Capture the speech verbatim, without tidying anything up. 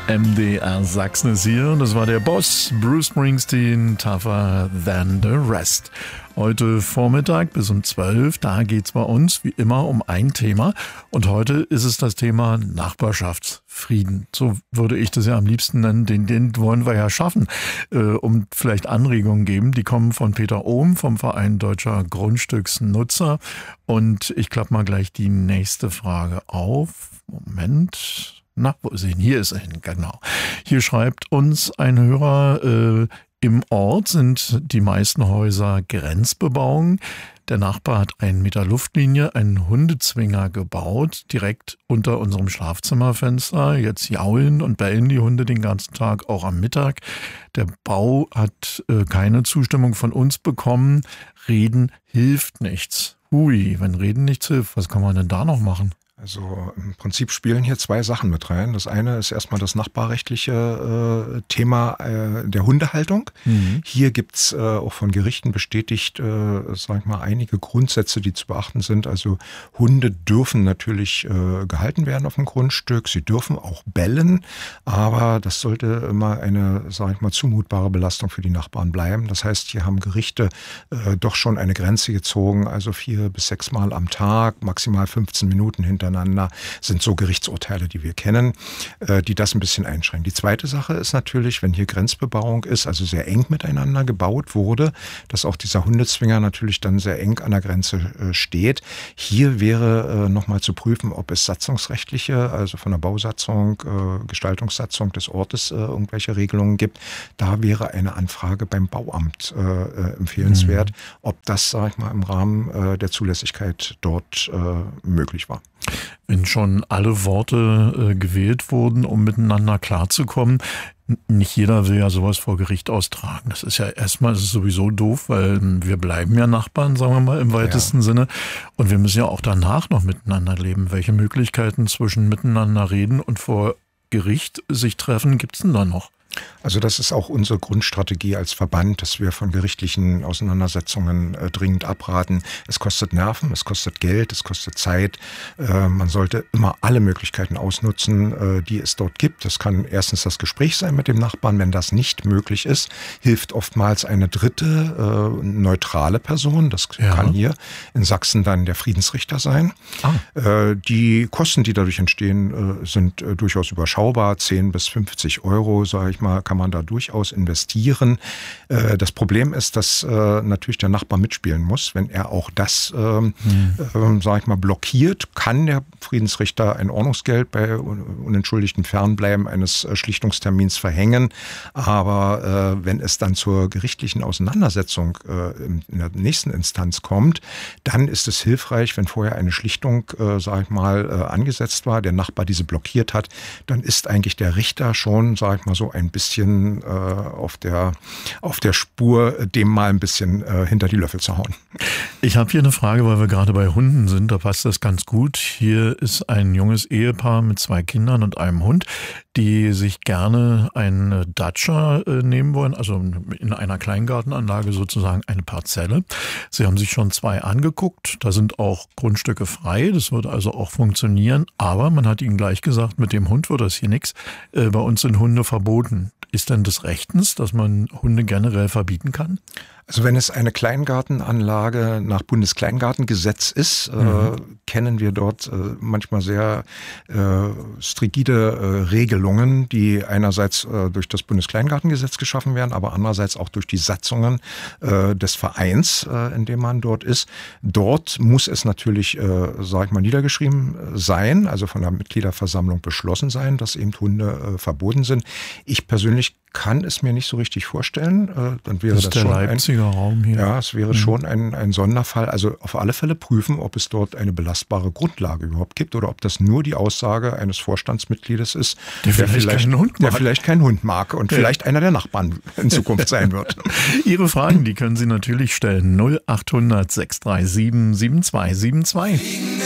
M D R Sachsen ist hier und das war der Boss, Bruce Springsteen, Tougher Than the Rest. Heute Vormittag bis um zwölf, da geht es bei uns wie immer um ein Thema und heute ist es das Thema Nachbarschaftsfrieden. So würde ich das ja am liebsten nennen, den, den wollen wir ja schaffen, äh, um vielleicht Anregungen geben. Die kommen von Peter Ohm vom Verein Deutscher Grundstücksnutzer und ich klappe mal gleich die nächste Frage auf. Moment... Na, wo ist er hin? Hier ist er hin, genau. Hier schreibt uns ein Hörer, äh, im Ort sind die meisten Häuser Grenzbebauung. Der Nachbar hat einen Meter Luftlinie, einen Hundezwinger gebaut, direkt unter unserem Schlafzimmerfenster. Jetzt jaulen und bellen die Hunde den ganzen Tag, auch am Mittag. Der Bau hat äh, keine Zustimmung von uns bekommen. Reden hilft nichts. Hui, wenn Reden nichts hilft, was kann man denn da noch machen? Also im Prinzip spielen hier zwei Sachen mit rein. Das eine ist erstmal das nachbarrechtliche äh, Thema äh, der Hundehaltung. Mhm. Hier gibt es äh, auch von Gerichten bestätigt, äh, sag ich mal, einige Grundsätze, die zu beachten sind. Also Hunde dürfen natürlich äh, gehalten werden auf dem Grundstück. Sie dürfen auch bellen, aber das sollte immer eine, sag ich mal, zumutbare Belastung für die Nachbarn bleiben. Das heißt, hier haben Gerichte äh, doch schon eine Grenze gezogen, also vier bis sechs Mal am Tag, maximal fünfzehn Minuten hintereinander. Sind so Gerichtsurteile, die wir kennen, die das ein bisschen einschränken. Die zweite Sache ist natürlich, wenn hier Grenzbebauung ist, also sehr eng miteinander gebaut wurde, dass auch dieser Hundezwinger natürlich dann sehr eng an der Grenze steht. Hier wäre nochmal zu prüfen, ob es satzungsrechtliche, also von der Bausatzung, Gestaltungssatzung des Ortes irgendwelche Regelungen gibt. Da wäre eine Anfrage beim Bauamt empfehlenswert, mhm. ob das, sag ich mal, im Rahmen der Zulässigkeit dort möglich war. Wenn schon alle Worte äh, gewählt wurden, um miteinander klarzukommen, nicht jeder will ja sowas vor Gericht austragen. Das ist ja erstmal, das ist sowieso doof, weil wir bleiben ja Nachbarn, sagen wir mal im weitesten ja. Sinne. Und wir müssen ja auch danach noch miteinander leben. Welche Möglichkeiten zwischen miteinander reden und vor Gericht sich treffen gibt es denn da noch? Also das ist auch unsere Grundstrategie als Verband, dass wir von gerichtlichen Auseinandersetzungen äh, dringend abraten. Es kostet Nerven, es kostet Geld, es kostet Zeit. Äh, man sollte immer alle Möglichkeiten ausnutzen, äh, die es dort gibt. Das kann erstens das Gespräch sein mit dem Nachbarn. Wenn das nicht möglich ist, hilft oftmals eine dritte, äh, neutrale Person. Das ja. kann hier in Sachsen dann der Friedensrichter sein. Ah. Äh, die Kosten, die dadurch entstehen, äh, sind äh, durchaus überschaubar. zehn bis fünfzig Euro, sage ich mal, kann man da durchaus investieren. Äh, das Problem ist, dass äh, natürlich der Nachbar mitspielen muss. Wenn er auch das, äh, mhm. äh, sag ich mal, blockiert, kann der Friedensrichter ein Ordnungsgeld bei unentschuldigtem Fernbleiben eines äh, Schlichtungstermins verhängen. Aber äh, wenn es dann zur gerichtlichen Auseinandersetzung äh, in, in der nächsten Instanz kommt, dann ist es hilfreich, wenn vorher eine Schlichtung, äh, sag ich mal, äh, angesetzt war, der Nachbar diese blockiert hat, dann ist eigentlich der Richter schon, sag ich mal so, ein bisschen äh, auf der, auf der Spur, dem mal ein bisschen äh, hinter die Löffel zu hauen. Ich habe hier eine Frage, weil wir gerade bei Hunden sind, da passt das ganz gut. Hier ist ein junges Ehepaar mit zwei Kindern und einem Hund, die sich gerne einen Dacia äh, nehmen wollen, also in einer Kleingartenanlage sozusagen eine Parzelle. Sie haben sich schon zwei angeguckt, da sind auch Grundstücke frei, das würde also auch funktionieren, aber man hat ihnen gleich gesagt, mit dem Hund wird das hier nichts, äh, bei uns sind Hunde verboten. Ist denn des Rechtens, dass man Hunde generell verbieten kann? Also wenn es eine Kleingartenanlage nach Bundeskleingartengesetz ist, mhm. äh, kennen wir dort äh, manchmal sehr äh, strigide äh, Regelungen, die einerseits äh, durch das Bundeskleingartengesetz geschaffen werden, aber andererseits auch durch die Satzungen äh, des Vereins, äh, in dem man dort ist. Dort muss es natürlich, äh, sag ich mal, niedergeschrieben sein, also von der Mitgliederversammlung beschlossen sein, dass eben Hunde äh, verboten sind. Ich persönlich kann es mir nicht so richtig vorstellen. Äh, dann wäre das, das der schon Leipziger ein, Raum hier. Ja, es wäre mhm. schon ein, ein Sonderfall. Also auf alle Fälle prüfen, ob es dort eine belastbare Grundlage überhaupt gibt oder ob das nur die Aussage eines Vorstandsmitgliedes ist, der, der, vielleicht, vielleicht, keinen Hund der vielleicht keinen Hund mag und ja. vielleicht einer der Nachbarn in Zukunft sein wird. Ihre Fragen, die können Sie natürlich stellen. null achthundert sechs drei sieben sieben zwei sieben zwei.